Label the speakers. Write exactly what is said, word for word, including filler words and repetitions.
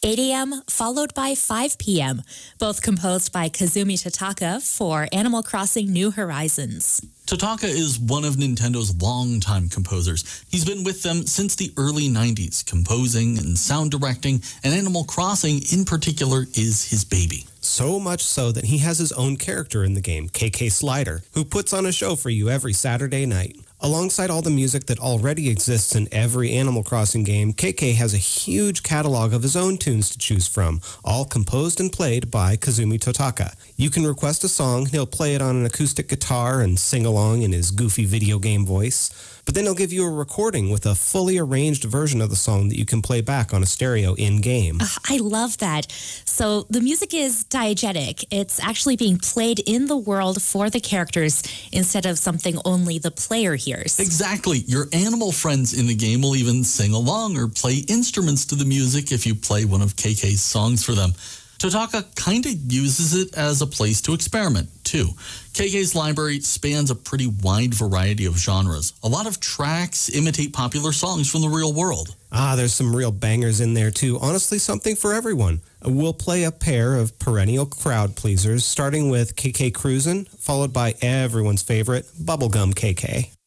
Speaker 1: eight a.m. followed by five p.m., both composed by Kazumi Totaka for Animal Crossing New Horizons.
Speaker 2: Totaka is one of Nintendo's longtime composers. He's been with them since the early nineties, composing and sound directing, and Animal Crossing in particular is his baby.
Speaker 3: So much so that he has his own character in the game, K K Slider, who puts on a show for you every Saturday night. Alongside all the music that already exists in every Animal Crossing game, K K has a huge catalog of his own tunes to choose from, all composed and played by Kazumi Totaka. You can request a song, he'll play it on an acoustic guitar and sing along in his goofy video game voice. But then he'll give you a recording with a fully arranged version of the song that you can play back on a stereo in-game.
Speaker 1: Uh, I love that. So the music is diegetic. It's actually being played in the world for the characters instead of something only the player hears.
Speaker 2: Exactly. Your animal friends in the game will even sing along or play instruments to the music if you play one of K K's songs for them. Totaka kind of uses it as a place to experiment, too. K K's library spans a pretty wide variety of genres. A lot of tracks imitate popular songs from the real world.
Speaker 3: Ah, there's some real bangers in there, too. Honestly, something for everyone. We'll play a pair of perennial crowd pleasers, starting with K K Cruisin', followed by everyone's favorite, Bubblegum K K.